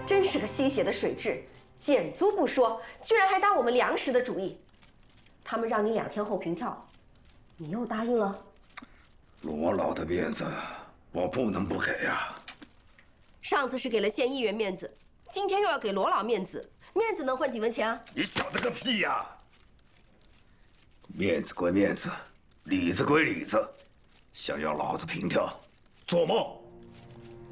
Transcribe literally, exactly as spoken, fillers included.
真是个吸血的水蛭，减租不说，居然还打我们粮食的主意。他们让你两天后平跳，你又答应了。 罗老的面子，我不能不给呀。 上次是给了县议员面子，今天又要给罗老面子，面子能换几文钱啊？ 你晓得个屁呀！面子归面子，里子归里子，想要老子平跳，做梦！